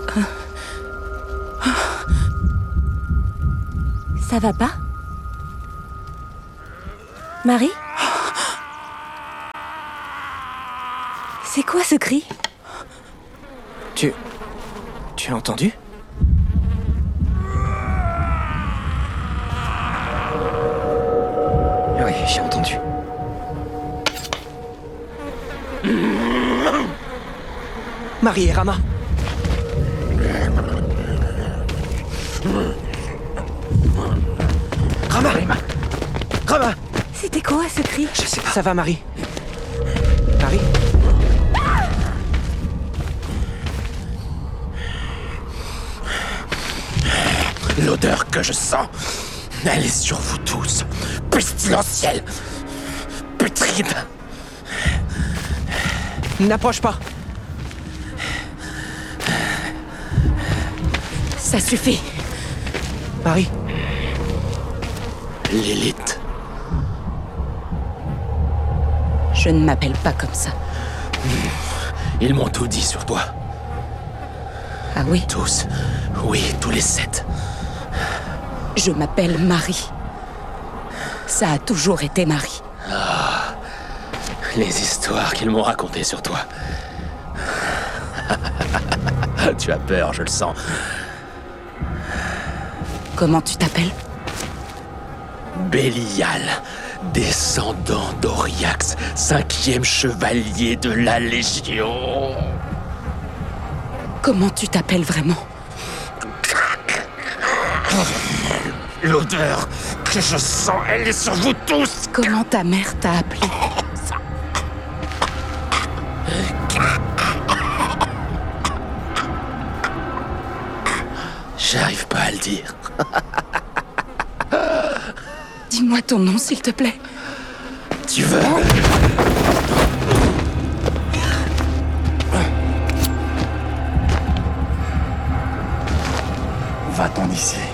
Ça va pas? Marie? C'est quoi ce cri? Tu as entendu? Oui, j'ai entendu. Marie et Rama. Rama. C'était quoi ce cri? Je sais pas. Ça va, Marie? Marie? L'odeur que je sens, elle est sur vous tous. Pestilentielle. Putride. N'approche pas. Ça suffit. Marie? Lilith. Je ne m'appelle pas comme ça. Ils m'ont tout dit sur toi. Ah oui? Tous. Oui, tous les 7. Je m'appelle Marie. Ça a toujours été Marie. Les histoires qu'ils m'ont racontées sur toi. Tu as peur, je le sens. Comment tu t'appelles? Bélial, descendant d'Oriax, 5e chevalier de la Légion. Comment tu t'appelles vraiment? L'odeur que je sens, elle est sur vous tous. Comment ta mère t'a appelé? J'arrive pas à le dire. Dis-moi ton nom, s'il te plaît. Tu veux? Va-t'en d'ici.